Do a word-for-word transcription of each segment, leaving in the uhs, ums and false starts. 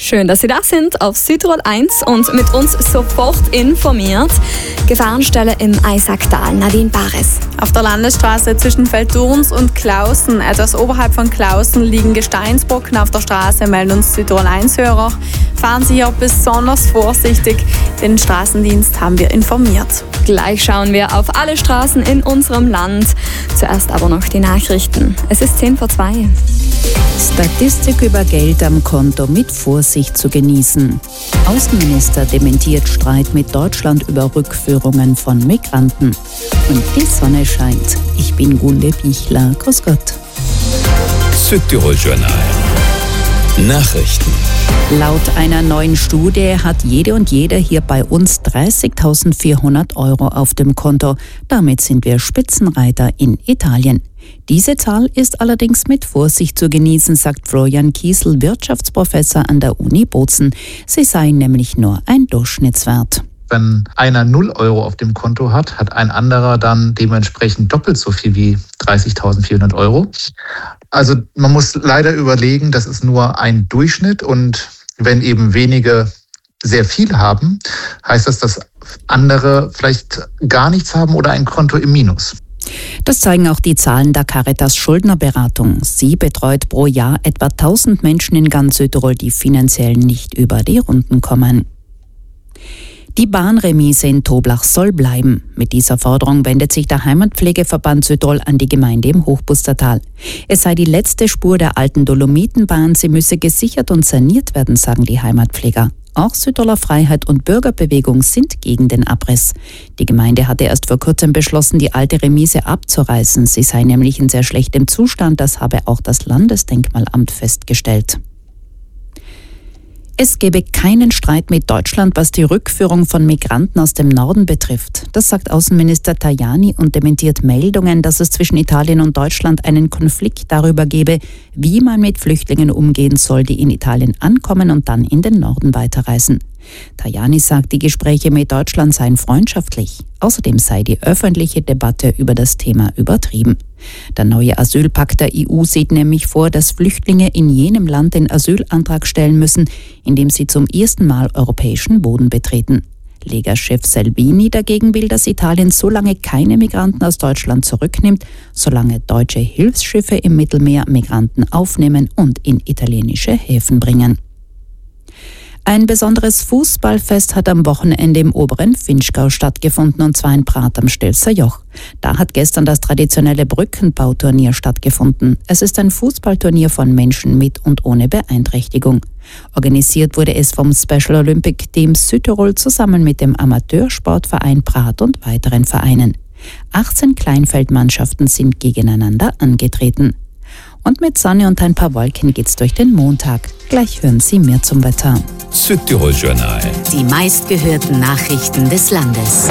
Schön, dass Sie da sind auf Südtirol eins und mit uns sofort informiert. Gefahrenstelle im Eisacktal. Nadine Bares. Auf der Landesstraße zwischen Velturns und Klausen, etwas oberhalb von Klausen, liegen Gesteinsbrocken auf der Straße, melden uns Südtirol eins Hörer. Fahren Sie hier besonders vorsichtig. Den Straßendienst haben wir informiert. Gleich schauen wir auf alle Straßen in unserem Land. Zuerst aber noch die Nachrichten. Es ist zehn vor zwei. Statistik über Geld am Konto mit Vorsicht zu genießen. Außenminister dementiert Streit mit Deutschland über Rückführungen von Migranten. Und die Sonne scheint. Ich bin Gunde Bichler. Grüß Gott. Südtirol Journal. Nachrichten. Laut einer neuen Studie hat jede und jeder hier bei uns dreißigtausendvierhundert Euro auf dem Konto. Damit sind wir Spitzenreiter in Italien. Diese Zahl ist allerdings mit Vorsicht zu genießen, sagt Florian Kiesel, Wirtschaftsprofessor an der Uni Bozen. Sie seien nämlich nur ein Durchschnittswert. Wenn einer null Euro auf dem Konto hat, hat ein anderer dann dementsprechend doppelt so viel wie dreißigtausendvierhundert Euro. Also man muss leider überlegen, das ist nur ein Durchschnitt, und wenn eben wenige sehr viel haben, heißt das, dass andere vielleicht gar nichts haben oder ein Konto im Minus. Das zeigen auch die Zahlen der Caritas Schuldnerberatung. Sie betreut pro Jahr etwa tausend Menschen in ganz Südtirol, die finanziell nicht über die Runden kommen. Die Bahnremise in Toblach soll bleiben. Mit dieser Forderung wendet sich der Heimatpflegeverband Südtirol an die Gemeinde im Hochbustertal. Es sei die letzte Spur der alten Dolomithenbahn, sie müsse gesichert und saniert werden, sagen die Heimatpfleger. Auch Südtiroler Freiheit und Bürgerbewegung sind gegen den Abriss. Die Gemeinde hatte erst vor kurzem beschlossen, die alte Remise abzureißen. Sie sei nämlich in sehr schlechtem Zustand, das habe auch das Landesdenkmalamt festgestellt. Es gebe keinen Streit mit Deutschland, was die Rückführung von Migranten aus dem Norden betrifft. Das sagt Außenminister Tajani und dementiert Meldungen, dass es zwischen Italien und Deutschland einen Konflikt darüber gebe, wie man mit Flüchtlingen umgehen soll, die in Italien ankommen und dann in den Norden weiterreisen. Tajani sagt, die Gespräche mit Deutschland seien freundschaftlich. Außerdem sei die öffentliche Debatte über das Thema übertrieben. Der neue Asylpakt der E U sieht nämlich vor, dass Flüchtlinge in jenem Land den Asylantrag stellen müssen, in dem sie zum ersten Mal europäischen Boden betreten. Lega-Chef Salvini dagegen will, dass Italien so lange keine Migranten aus Deutschland zurücknimmt, solange deutsche Hilfsschiffe im Mittelmeer Migranten aufnehmen und in italienische Häfen bringen. Ein besonderes Fußballfest hat am Wochenende im oberen Vinschgau stattgefunden, und zwar in Prat am Stelzer Joch. Da hat gestern das traditionelle Brückenbauturnier stattgefunden. Es ist ein Fußballturnier von Menschen mit und ohne Beeinträchtigung. Organisiert wurde es vom Special Olympic Team Südtirol zusammen mit dem Amateursportverein Prat und weiteren Vereinen. achtzehn Kleinfeldmannschaften sind gegeneinander angetreten. Und mit Sonne und ein paar Wolken geht's durch den Montag. Gleich hören Sie mehr zum Wetter. Südtirol Journal. Die meistgehörten Nachrichten des Landes.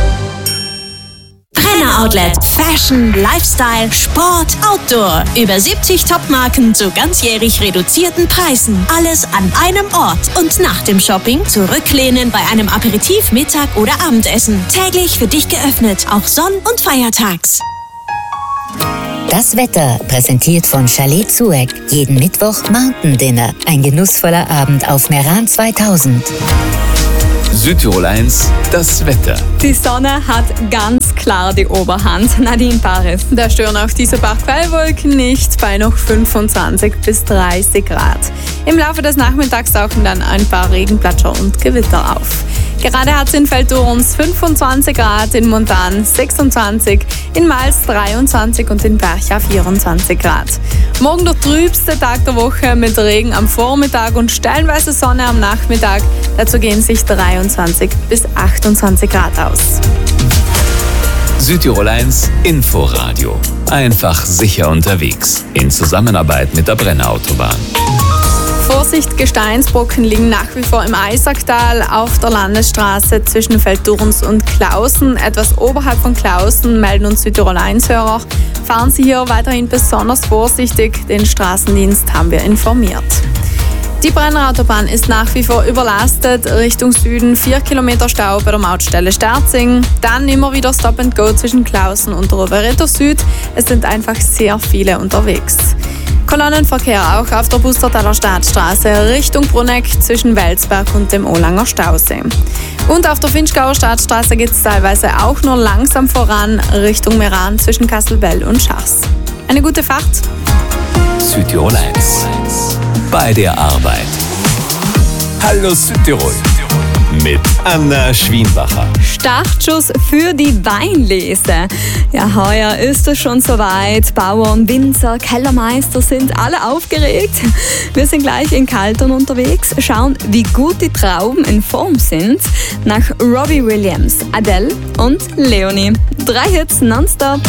Brenner Outlet. Fashion, Lifestyle, Sport, Outdoor. Über siebzig Topmarken zu ganzjährig reduzierten Preisen. Alles an einem Ort. Und nach dem Shopping zurücklehnen bei einem Aperitif, Mittag oder Abendessen. Täglich für dich geöffnet, auch sonn- und feiertags. Das Wetter, präsentiert von Chalet Zueck. Jeden Mittwoch Mountain Dinner. Ein genussvoller Abend auf Meran zweitausend. Südtirol eins, das Wetter. Die Sonne hat ganz klar die Oberhand. Nadine Bares. Da stören auch diese paar Quellwolken nicht, bei noch fünfundzwanzig bis dreißig Grad. Im Laufe des Nachmittags tauchen dann ein paar Regenplatscher und Gewitter auf. Gerade hat es in Velturns fünfundzwanzig Grad, in Montan sechsundzwanzig, in Mals dreiundzwanzig und in Bercha vierundzwanzig Grad. Morgen der trübste Tag der Woche mit Regen am Vormittag und stellenweise Sonne am Nachmittag. Dazu gehen sich dreiundzwanzig bis achtundzwanzig Grad aus. Südtirol eins Inforadio. Einfach sicher unterwegs. In Zusammenarbeit mit der Brennerautobahn. Vorsicht, Gesteinsbrocken liegen nach wie vor im Eisacktal auf der Landesstraße zwischen Velturns und Klausen. Etwas oberhalb von Klausen, melden uns Südtirol eins Hörer. Fahren Sie hier weiterhin besonders vorsichtig. Den Straßendienst haben wir informiert. Die Brennerautobahn ist nach wie vor überlastet. Richtung Süden vier Kilometer Stau bei der Mautstelle Sterzing. Dann immer wieder Stop and Go zwischen Klausen und Rovereto Süd. Es sind einfach sehr viele unterwegs. Kolonnenverkehr auch auf der Pustertaler Stadtstraße Richtung Bruneck zwischen Welsberg und dem Olanger Stausee. Und auf der Vinschgauer Stadtstraße geht es teilweise auch nur langsam voran Richtung Meran zwischen Kasselbell und Schachs. Eine gute Fahrt. Südtirol eins. Bei der Arbeit. Hallo Südtirol. Mit Anna Schwienbacher. Startschuss für die Weinlese. Ja, heuer ist es schon soweit. Bauern, Winzer, Kellermeister sind alle aufgeregt. Wir sind gleich in Kaltern unterwegs, schauen, wie gut die Trauben in Form sind. Nach Robbie Williams, Adele und Leonie. Drei Hits nonstop.